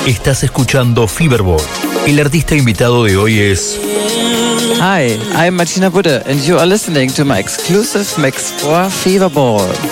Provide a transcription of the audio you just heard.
Estás escuchando Feverball. El artista invitado de hoy es... Hi, I'm Martina Budde and you are listening to my exclusive mix for Feverball.